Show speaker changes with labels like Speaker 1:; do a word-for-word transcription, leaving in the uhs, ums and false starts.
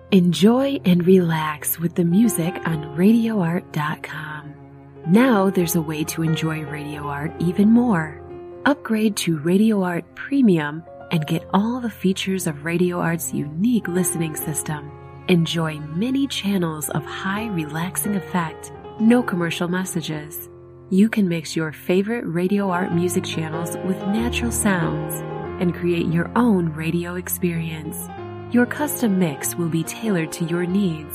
Speaker 1: Enjoy and relax with the music on radio art dot com. Now there's a way to enjoy Radio Art even more. Upgrade to Radio Art Premium and get all the features of Radio Art's unique listening system. Enjoy many channels of high relaxing effect, no commercial messages. You can mix your favorite Radio Art music channels with natural sounds and create your own radio experience. Your custom mix will be tailored to your needs